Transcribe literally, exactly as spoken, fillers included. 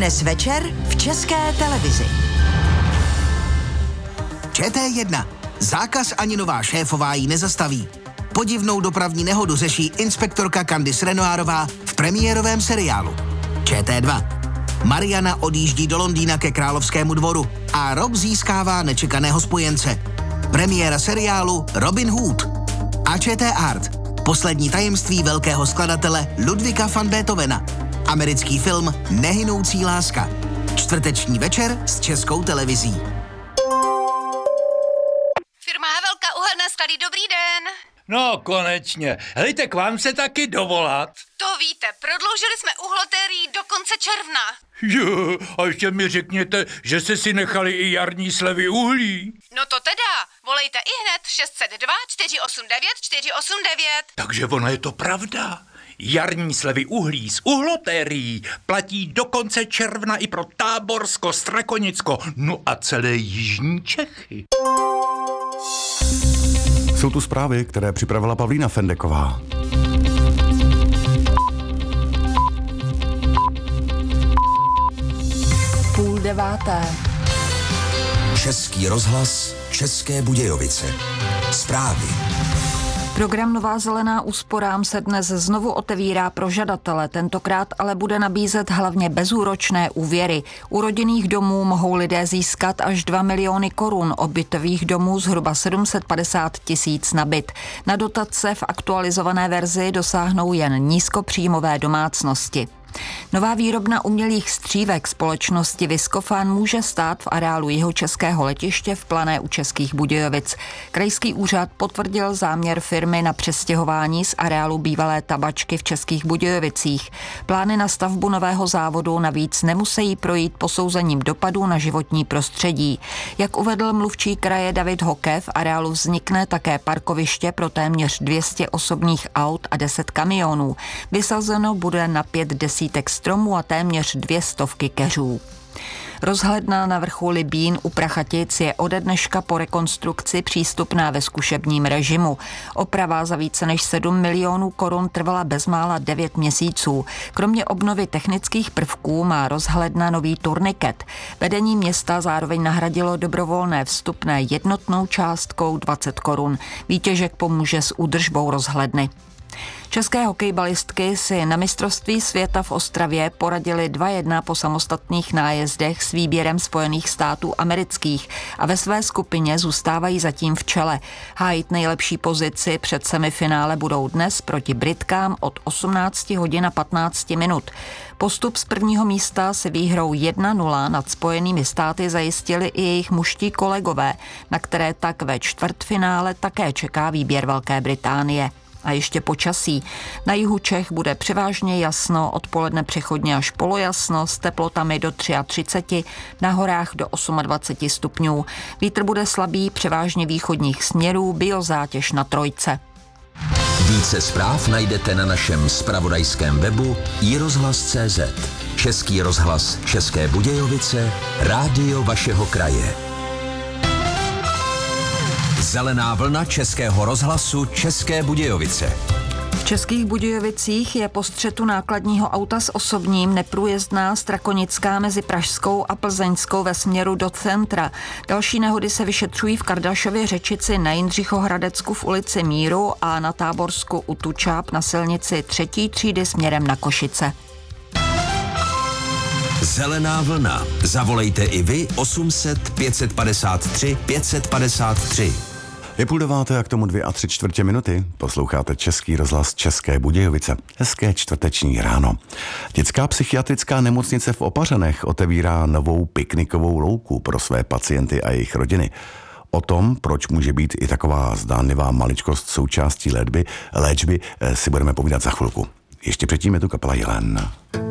Dnes večer v České televizi. Č T jedna. Zákaz ani nová šéfová ji nezastaví. Podivnou dopravní nehodu řeší inspektorka Candice Renoirová v premiérovém seriálu. Č T dva. Mariana odjíždí do Londýna ke královskému dvoru a Rob získává nečekaného spojence. Premiéra seriálu Robin Hood. A Č T Art. Poslední tajemství velkého skladatele Ludvíka van Beethovena. Americký film Nehynoucí láska. Čtvrteční večer s Českou televizí. Firma Havelka Uhelné sklady, dobrý den. No, konečně. Hejte, k vám se taky dovolat. To víte, prodloužili jsme uhlotérii do konce června. Jo, a ještě mi řekněte, že jste si nechali i jarní slevy uhlí. No to teda, volejte i hned šest set dva čtyři osm devět čtyři osm devět. Takže ono je to pravda. Jarní slevy uhlí z uhlotérií platí do konce června i pro Táborsko, Strakonicko, no a celé jižní Čechy. Jsou tu zprávy, které připravila Pavlína Fendeková. Půl deváté. Český rozhlas, České Budějovice. Zprávy. Program Nová zelená úsporám se dnes znovu otevírá pro žadatele, tentokrát ale bude nabízet hlavně bezúročné úvěry. U rodinných domů mohou lidé získat až dva miliony korun, od bytových domů zhruba sedm set padesát tisíc na byt. Na dotace v aktualizované verzi dosáhnou jen nízkopříjmové domácnosti. Nová výrobna umělých střívek společnosti Viscofan může stát v areálu jihočeského letiště v Plané u Českých Budějovic. Krajský úřad potvrdil záměr firmy na přestěhování z areálu bývalé tabačky v Českých Budějovicích. Plány na stavbu nového závodu navíc nemusí projít posouzením dopadů na životní prostředí. Jak uvedl mluvčí kraje David Hoke, v areálu vznikne také parkoviště pro téměř dvě stě osobních aut a deset kamionů. Vysazeno bude na pět desítek stromů a téměř dvě stovky keřů. Rozhledna na vrchu Libín u Prachatic je ode dneška po rekonstrukci přístupná ve zkušebním režimu. Oprava za více než sedm milionů korun trvala bezmála devět měsíců. Kromě obnovy technických prvků má rozhledna nový turniket. Vedení města zároveň nahradilo dobrovolné vstupné jednotnou částkou dvacet korun. Výtěžek pomůže s údržbou rozhledny. České hokejbalistky si na mistrovství světa v Ostravě poradili dva jedna po samostatných nájezdech s výběrem Spojených států amerických a ve své skupině zůstávají zatím v čele. Hájit nejlepší pozici před semifinále budou dnes proti Britkám od osmnáct hodin a patnáct minut. Postup z prvního místa se výhrou jedna nula nad Spojenými státy zajistili i jejich mužští kolegové, na které tak ve čtvrtfinále také čeká výběr Velké Británie. A ještě počasí. Na jihu Čech bude převážně jasno, odpoledne přechodně až polojasno s teplotami do třicet tři, na horách do dvacet osm stupňů. Vítr bude slabý, převážně východních směrů, biozátěž na trojce. Více zpráv najdete na našem zpravodajském webu i rozhlas tečka cé zet. Český rozhlas České Budějovice, rádio vašeho kraje. Zelená vlna Českého rozhlasu České Budějovice. V Českých Budějovicích je po střetu nákladního auta s osobním neprůjezdná Strakonická mezi Pražskou a Plzeňskou ve směru do centra. Další nehody se vyšetřují v Kardašově Řečici, na Jindřichohradecku v ulici Míru a na Táborsku u Tučáp na silnici třetí třídy směrem na Košice. Zelená vlna. Zavolejte i vy osm set pět padesát tři pět padesát tři. Je půl deváté a k tomu dvě a tři čtvrtě minuty. Posloucháte Český rozhlas České Budějovice. Hezké čtvrteční ráno. Dětská psychiatrická nemocnice v Opařanech otevírá novou piknikovou louku pro své pacienty a jejich rodiny. O tom, proč může být i taková zdánlivá maličkost součástí léčby, léčby si budeme povídat za chvilku. Ještě předtím je tu kapela Jelen.